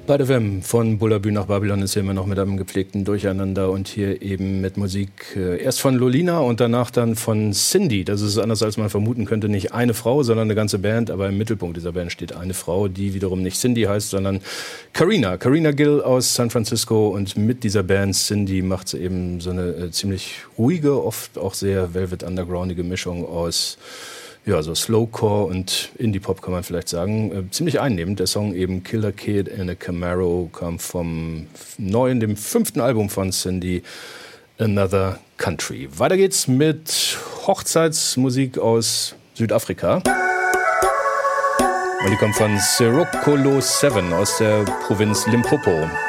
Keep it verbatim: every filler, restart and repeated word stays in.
Bei der W M von Bullabü nach Babylon ist hier immer noch mit einem gepflegten Durcheinander und hier eben mit Musik äh, erst von Lolina und danach dann von Cindy. Das ist anders, als man vermuten könnte, nicht eine Frau, sondern eine ganze Band, aber im Mittelpunkt dieser Band steht eine Frau, die wiederum nicht Cindy heißt, sondern Karina. Karina Gill aus San Francisco, und mit dieser Band Cindy macht sie eben so eine äh, ziemlich ruhige, oft auch sehr Velvet Undergroundige Mischung aus ja, so Slowcore und Indie-Pop kann man vielleicht sagen. Äh, ziemlich einnehmend. Der Song eben Killer Kid in a Camaro kam vom neuen, dem fünften Album von Cindy, Another Country. Weiter geht's mit Hochzeitsmusik aus Südafrika. Und die kommt von Sirokolo sieben aus der Provinz Limpopo.